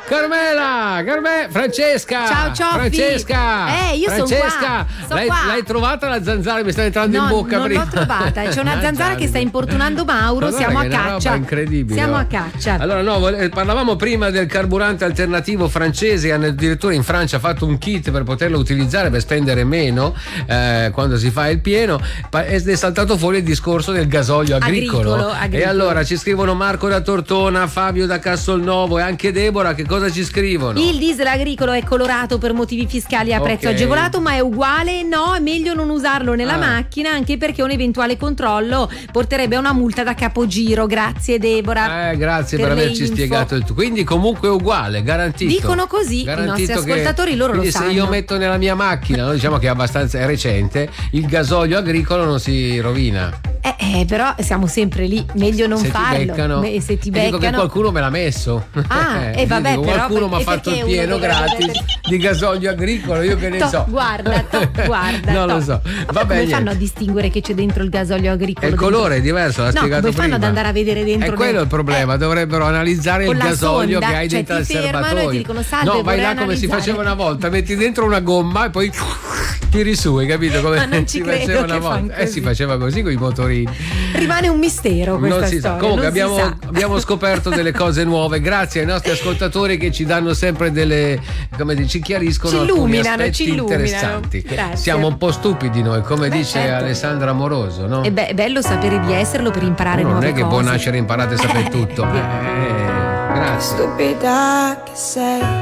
Carmela, Francesca. Ciao Cioffi. Francesca. Io sono qua. L'hai trovata la zanzara? Mi sta entrando in bocca non prima. l'ho trovata. C'è una zanzara che sta importunando Mauro. Siamo a caccia. Incredibile. Siamo a caccia. Allora, parlavamo prima del carburante alternativo francese. Hanno addirittura in Francia fatto un kit per poterlo utilizzare per spendere meno quando si fa il pieno. Ed è saltato fuori il discorso del gasolio agricolo. E allora ci scrivono Marco da Tortona, Fabio da Castelnuovo e anche Deborah. Che cosa ci scrivono? Il diesel agricolo è colorato per motivi fiscali a prezzo agevolato, ma è uguale? No, è meglio non usarlo nella macchina, anche perché un eventuale controllo porterebbe a una multa da capogiro. Grazie Deborah. Grazie per averci spiegato il tuo. Quindi comunque è uguale, garantito. Dicono così i nostri ascoltatori, loro lo sanno. Se io metto nella mia macchina, diciamo che è abbastanza recente, il gasolio agricolo non si rovina. Però siamo sempre lì, meglio non farlo. Se ti beccano. Dico che qualcuno me l'ha messo. Vabbè, però qualcuno mi ha fatto il pieno gratis di gasolio agricolo, io che ne so. Guarda. Non lo so. Come fanno a distinguere che c'è dentro il gasolio agricolo? Il colore è diverso, l'ha spiegato prima. Come fanno ad andare a vedere dentro? È quello il problema, dovrebbero analizzare il gasolio che hai dentro al serbatoio. E ti dicono, salve, no, vai là come si faceva una volta, metti dentro una gomma e poi tiri su, hai capito come si faceva una volta? Si faceva così con i motorini. Rimane un mistero questa storia. Comunque abbiamo scoperto delle cose nuove grazie ai nostri ascoltatori che ci danno sempre delle, come ci chiariscono alcuni aspetti interessanti. Grazie. Siamo un po' stupidi noi, come dice Alessandra Amoroso, no? È bello sapere di esserlo per imparare nuove cose. Non è che può nascere imparate a sapere tutto. Grazie. Stupida che sei,